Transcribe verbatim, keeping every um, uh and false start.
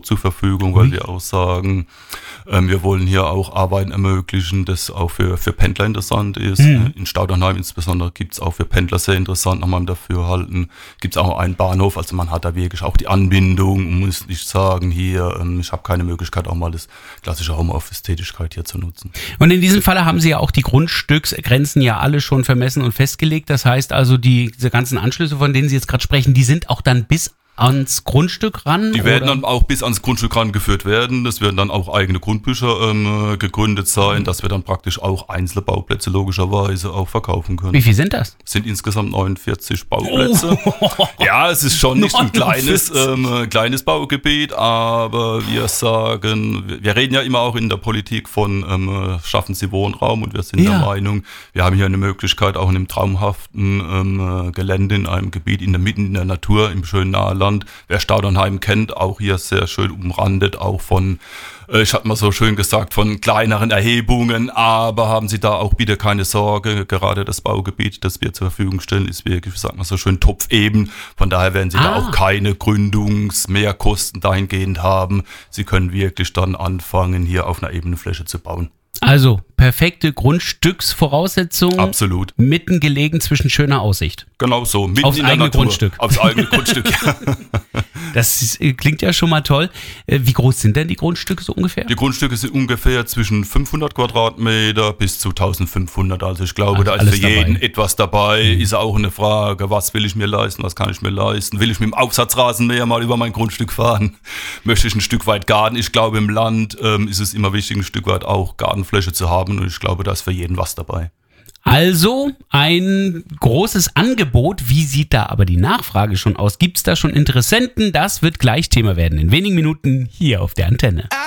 zur Verfügung, weil wir auch sagen, ähm, wir wollen hier auch Arbeiten ermöglichen, das auch für, für Pendler interessant ist. Mhm. In Staudernheim insbesondere gibt es auch für Pendler sehr interessant, nach meinem Dafürhalten. Gibt es auch einen Bahnhof, also man hat da wirklich auch die Anbindung und muss nicht sagen, hier, ähm, ich habe keine Möglichkeit, auch mal das klassische Homeoffice-Tätigkeit hier zu nutzen. Und in diesem Falle haben Sie ja auch die Grundstücksgrenzen ja alle schon vermessen und festgelegt. Das heißt also, die, diese ganzen Anschlüsse, von denen Sie jetzt gerade sprechen, die sind auch dann bis ans Grundstück ran? Die werden oder? Dann auch bis ans Grundstück rangeführt werden. Das werden dann auch eigene Grundbücher ähm, gegründet sein, dass wir dann praktisch auch einzelne Bauplätze logischerweise auch verkaufen können. Wie viel sind das? Es sind insgesamt neunundvierzig Bauplätze. Oh. Ja, es ist schon nicht ein kleines, ähm, kleines Baugebiet, aber wir sagen, wir reden ja immer auch in der Politik von ähm, schaffen Sie Wohnraum und wir sind ja. der Meinung, wir haben hier eine Möglichkeit, auch in einem traumhaften ähm, Gelände in einem Gebiet in der Mitte in der Natur, im schönen Nahland. Wer Staudernheim kennt, auch hier sehr schön umrandet, auch von, äh, ich hatte mal so schön gesagt, von kleineren Erhebungen, aber haben Sie da auch bitte keine Sorge, gerade das Baugebiet, das wir zur Verfügung stellen, ist wirklich, ich sag mal so schön topfeben, von daher werden Sie ah. da auch keine Gründungsmehrkosten dahingehend haben. Sie können wirklich dann anfangen, hier auf einer ebenen Fläche zu bauen. Also perfekte Grundstücksvoraussetzungen. Absolut. Mitten gelegen zwischen schöner Aussicht. Genau so. Mitten Aufs in eigene der Natur. Grundstück. Aufs eigene Grundstück, ja. Das ist, klingt ja schon mal toll. Wie groß sind denn die Grundstücke so ungefähr? Die Grundstücke sind ungefähr zwischen fünfhundert Quadratmeter bis zu eintausendfünfhundert. Also ich glaube, also da ist für jeden dabei. Etwas dabei. Mhm. Ist auch eine Frage, was will ich mir leisten, was kann ich mir leisten? Will ich mit dem Aufsatzrasenmäher mal über mein Grundstück fahren? Möchte ich ein Stück weit Garten? Ich glaube, im Land ähm, ist es immer wichtig, ein Stück weit auch Gartenfläche zu haben. Und ich glaube, da ist für jeden was dabei. Also ein großes Angebot. Wie sieht da aber die Nachfrage schon aus? Gibt es da schon Interessenten? Das wird gleich Thema werden in wenigen Minuten hier auf der Antenne.